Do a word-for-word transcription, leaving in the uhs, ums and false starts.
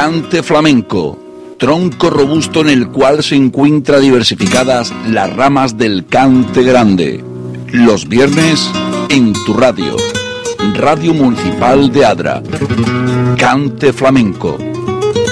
Cante flamenco, tronco robusto en el cual se encuentran diversificadas las ramas del cante grande. Los viernes en tu radio, Radio Municipal de Adra. Cante flamenco.